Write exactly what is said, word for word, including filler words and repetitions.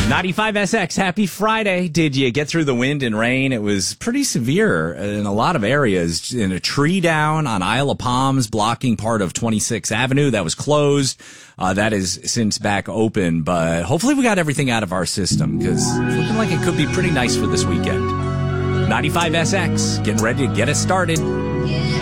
ninety-five S X, happy Friday. Did you get through the wind and rain? It was pretty severe in a lot of areas. In a tree down on Isle of Palms blocking part of twenty-sixth Avenue that was closed. Uh, that is since back open, but hopefully we got everything out of our system because it's looking like it could be pretty nice for this weekend. ninety-five S X, getting ready to get us started.